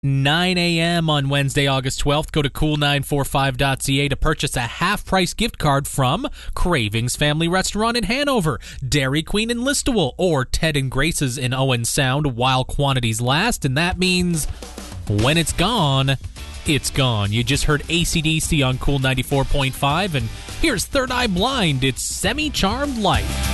9 a.m. on Wednesday, August 12th. Go to cool945.ca to purchase a half-price gift card from Cravings Family Restaurant in Hanover, Dairy Queen in Listowel, or Ted and Grace's in Owen Sound while quantities last. And that means when it's gone, it's gone. You just heard AC/DC on Cool 94.5, and here's Third Eye Blind. It's Semi-Charmed Life.